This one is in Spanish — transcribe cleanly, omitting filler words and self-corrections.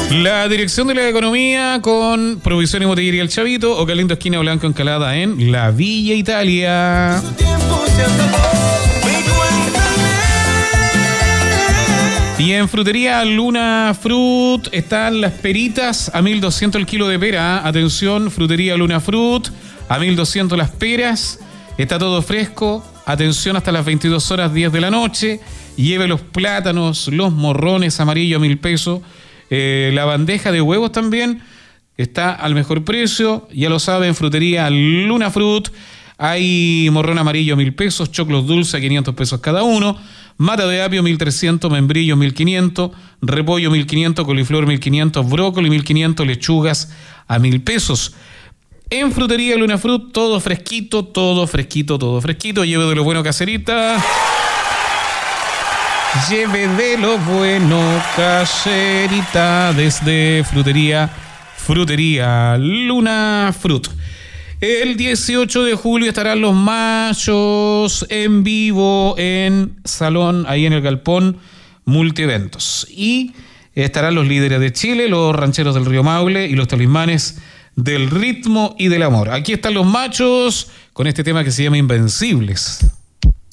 La dirección de la economía con Provisión y Botillería El Chavito o Calindo Esquina Blanco Encalada en la Villa Italia. Y en Frutería Luna Fruit están las peritas a 1.200 el kilo de pera. Atención, Frutería Luna Fruit a 1.200 las peras. Está todo fresco. Atención, hasta las 22 horas 10 de la noche. Lleve los plátanos, los morrones amarillos a 1.000 pesos. La bandeja de huevos también está al mejor precio. Ya lo saben, Frutería Luna Fruit. Hay morrón amarillo a 1.000 pesos, choclos dulces a 500 pesos cada uno, mata de apio 1.300, membrillo 1.500, repollo 1.500, coliflor 1.500, brócoli 1.500, lechugas a 1.000 pesos. En Frutería Luna Fruit, todo fresquito, todo fresquito, todo fresquito. Lleve de lo bueno, caserita. Lleve de lo bueno, caserita, desde Frutería Luna Fruit. El 18 de julio estarán los machos en vivo en Salón, ahí en el Galpón Multieventos. Y estarán los líderes de Chile, los rancheros del Río Maule y los talismanes del ritmo y del amor. Aquí están los machos con este tema que se llama Invencibles.